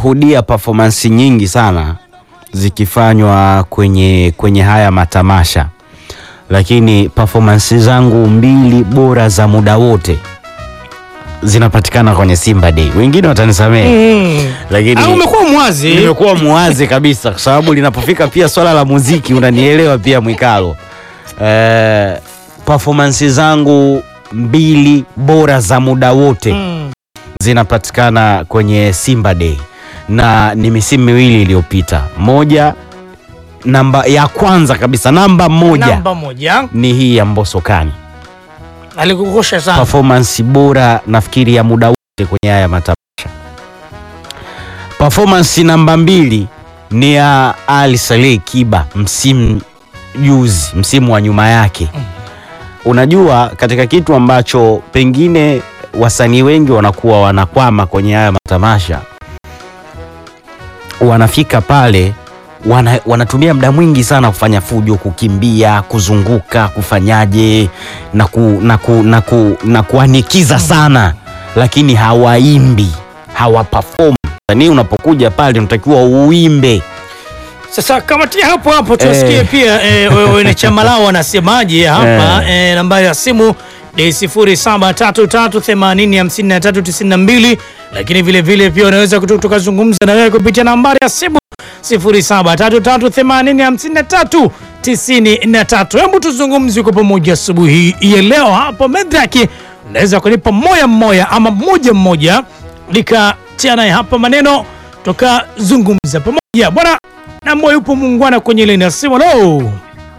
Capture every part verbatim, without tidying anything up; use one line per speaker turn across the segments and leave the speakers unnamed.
nimeshuhudia performance nyingi sana zikifanywa kwenye kwenye haya matamasha, lakini performance zangu mbili bora za muda wote zinapatikana kwenye Simba Day. Wengine watanisamehe. Mm. Lakini
au umekuwa muwazi?
Nimekuwa muwazi kabisa kwa sababu linapofika pia swala la muziki unanielewa pia Mwikalo. Eh, performance zangu mbili bora za muda wote mm. zinapatikana kwenye Simba Day. Na ni misimu miwili iliyopita. Moja, namba ya kwanza kabisa, namba moja.
Namba moja
ni hii ya Mbosso Kani.
Alikukosha sana.
Performance bora nafikiri ya muda wote kwenye haya matamasha. Performance namba mbili ni ya Ali Saleh Kiba msimu juzi, msimu wa nyuma yake. Mm. Unajua katika kitu ambacho pengine wasanii wengi wanakuwa wanakwama kwenye haya matamasha, wanafika pale wana, wanatumia muda mwingi sana kufanya fujo, kukimbia, kuzunguka, kufanyaje na ku, na ku, na ku, na kuanikiza sana, lakini hawaimbi, hawaperform. Yaani unapokuja pale unatakiwa uimbe.
Sasa kama tia hapo hapo tusikie eh. Pia eh, wewe ni chama lao wanasemaje hapa eh. Eh, nambari ya simu ni sifuri saba tatu tatu themanini hamsini na tatu tisini na mbili, lakini vile vile pia unaweza kutoka zungumza na wewe kupitia nambari ya simu sifuri saba tatu tatu themanini hamsini na tatu tisini na tatu. Hebu tuzungumzie kwa pamoja asubuhi ya leo hapo Medraki. Unaweza kunipa moja mmoja ama moja mmoja likatia naye hapa maneno toka zungumza pamoja. Bwana na moyo upo muungwana kwenye ile simu. Hello. Oi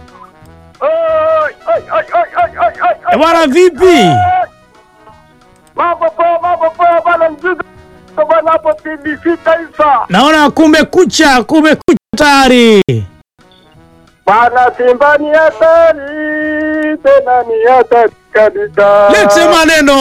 oi oi oi oi. Bwana vipi?
Mambo poa, mambo poa bwana mjuzi. Bwana hapo T B C Taifa.
Naona kumekucha, kumekucha tayari.
Bwana Simba ni hatari, tena ni hatari kabisa.
Lete maneno.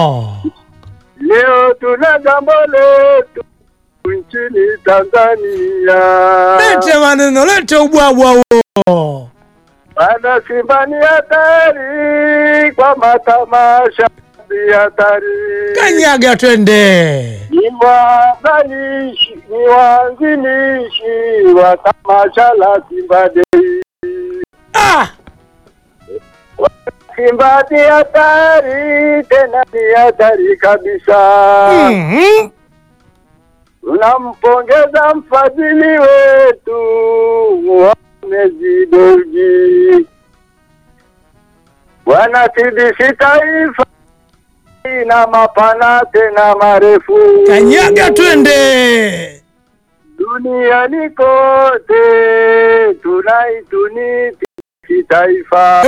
Leo tuna jambo letu nchini Tanzania.
Lete maneno, lete ubwabwa huo.
Bwana Simba ni hatari, kwa matamasha ni hatari.
Kanyaga twende.
Ni waanzilishi, ni waanzilishi wa tamasha la Simba Day.
Ah!
Simba ni hatari, tena ni hatari kabisa.
Mhm.
Tunampongeza mfadhili wetu Mohamed Dewji. Bwana T B C Taifa ina mapana tena marefu.
Kanyaga twende.
Duniani kote tunaituni T B C Taifa.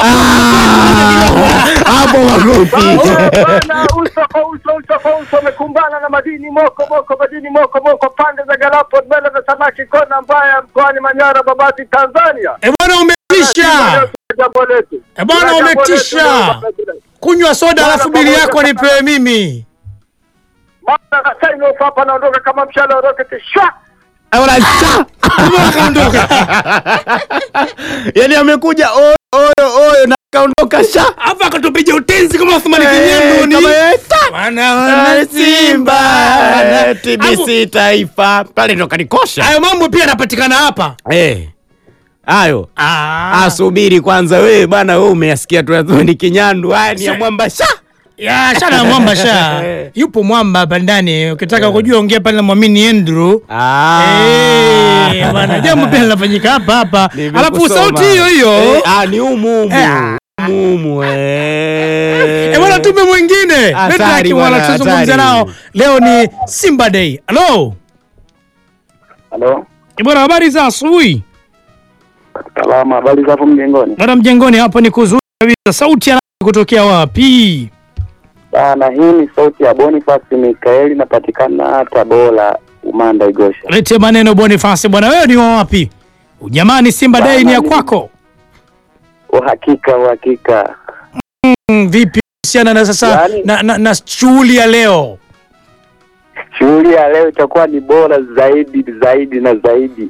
Hapo makofi.
Bwana uso kwa uso, uso kwa uso umekumbana na madini moko moko, madini moko moko pande za Galapo, mbele za samaki kona mbaya mkoani Manyara, Babati, Tanzania.
Eh bwana umetisha.
Jambo letu.
Eh bwana umetisha. Kunywa soda alafu bili yako nipewe mimi.
Mwana kaino hapa naondoka kama mshale wa rocket shot.
Ahora cha.
Kaondoka.
Yaani amekuja oyo oyo oyo na kaondoka sha.
Hapa akatupiga utenzi kama Uthmani Kinyendo ni. Bwana wana Simba.
T B C Taifa. Pale ndo kanikosha.
Hayo mambo pia yanapatikana hapa.
Eh. Hayo.
Ah.
Asubiri kwanza wewe bwana, wewe umeyasikia tu Uthmani Kinyando. Haya ni ya mwamba sha.
Ya shana mwamba sha. Yupo mwamba hapa ndani. Ukitaka kujua ongea pale na Mwamini Andrew.
Ah.
Eh, bwana jambo pia linafanyika hapa hapa. Alafu sauti hiyo hiyo.
Ah, ni umu umu. Mumu eh.
Eh bwana tume mwingine. Medraki wala tuzungumza nao. Leo ni Simba Day. Hello.
Hello.
Eh bwana habari za asubuhi?
Salama, habari za hapo mjengoni?
Bwana mjengoni hapo ni kuzuri kabisa. Sauti ya kutokea wapi?
Bana, hii ni sauti ya Boniface Mikaeli, napatikana Tabora, Umanda Igosha.
Lete maneno Boniface bwana, wewe ni wa wapi? Ujamani Simba Day ni ya kwako?
Uhakika, uhakika.
Mm, vipi kuhusiana na sasa yani, na, na, na shughuli ya leo?
Shughuli ya leo itakuwa ni bora zaidi zaidi na zaidi.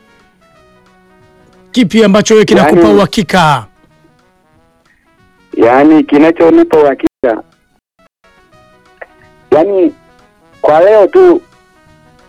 Kipi ambacho wewe kinakupa yani, uhakika?
Yaani kinachonipa uhakika, yaani kwa leo tu